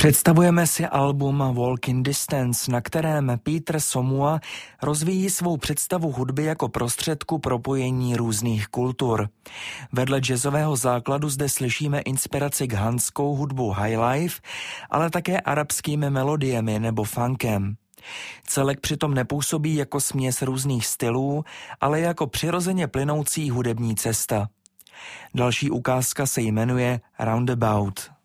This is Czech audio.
Představujeme si album Walk in Distance, na kterém Peter Somua rozvíjí svou představu hudby jako prostředku propojení různých kultur. Vedle jazzového základu zde slyšíme inspiraci ghanskou hudbou highlife, ale také arabskými melodiemi nebo funkem. Celek přitom nepůsobí jako směs různých stylů, ale jako přirozeně plynoucí hudební cesta. Další ukázka se jmenuje Roundabout.